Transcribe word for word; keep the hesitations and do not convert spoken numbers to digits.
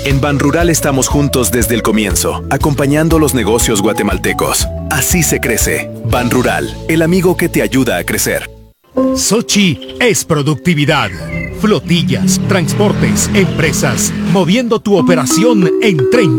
En Banrural estamos juntos desde el comienzo, acompañando los negocios guatemaltecos. Así se crece. Banrural, el amigo que te ayuda a crecer. Sochi es productividad. Flotillas, transportes, empresas, moviendo tu operación en treinta